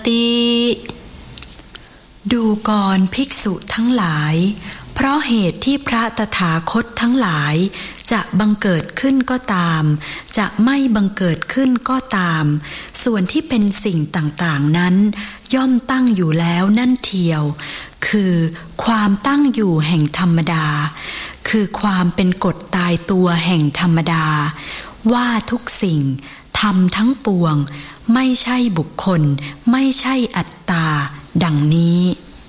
ติดูก่อนภิกษุทั้งหลายเพราะเหตุที่พระตถาคตทั้งหลายจะบังเกิดขึ้นก็ตามจะไม่บังเกิดขึ้นก็ตามส่วนที่เป็นสิ่งต่างๆนั้นย่อมตั้งอยู่แล้วนั่นเทียวคือความตั้งอยู่แห่งธรรมดาคือความเป็นกฎตายตัวแห่งธรรมดาว่าทุกสิ่งธรรมทั้งปวงไม่ใช่บุคคลไม่ใช่อัตตาดังนี้